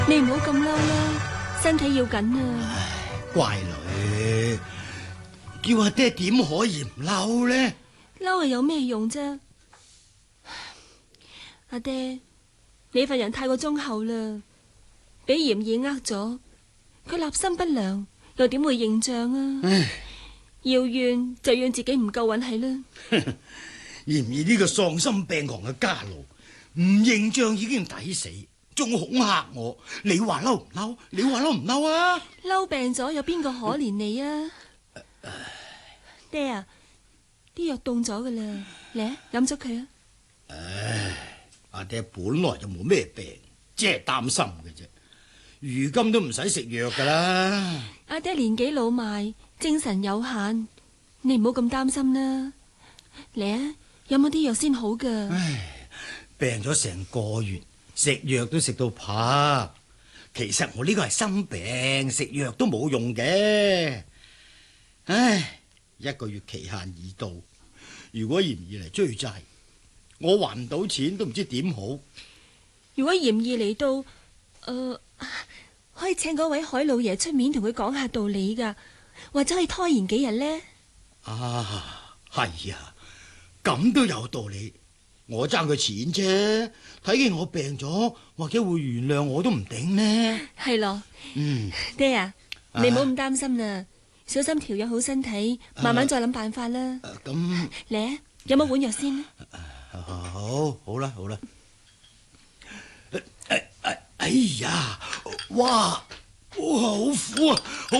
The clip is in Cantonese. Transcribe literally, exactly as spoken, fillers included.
你唔好咁嬲啦，身體要緊啊！ 唉，乖女，叫阿爹點可以唔嬲呢？ 嬲係有咩用啫？阿爹，你份人太過忠厚啦，俾嚴兒呃咗，佢立心不良，又點會認賬啊？ 唉， 要怨就怨自己唔夠運氣啦。 嚴兒呢個喪心病狂嘅家奴，唔認賬已經抵死，仲恐嚇我。你話嬲唔嬲？你話嬲唔嬲啊？ 嬲病咗有邊個可憐你啊？爹啊，啲藥凍咗噶啦，嚟飲咗佢啊！ 唉，阿爹本來就冇咩病，只係擔心嘅啫。如今都唔使食藥噶啦。 阿爹年紀老邁，精神有限，你唔好咁擔心啦。嚟啊，飲咗啲藥先好噶。 唉，病咗成個月，食藥都食到怕。其實我呢個係心病，食藥都冇用嘅。唉，一個月期限已到，如果嚴兒嚟追債，我還唔到錢都唔知點好。 如果嚴兒嚟到，誒、呃，可以請嗰位海老爺出面同佢講下道理噶，或者可以拖延幾日呢？ 啊，係啊，咁都有道理。我爭佢錢啫，睇見我病咗，或者會原諒我都唔定呢。 係咯， 嗯， 爹啊，你唔好咁擔心啦，小心調養好身體，慢慢再諗辦法啦。 咁嚟啊，飲咗碗藥先啦。 好，好啦，好啦。哎哎哎呀，哇，哇，好苦啊！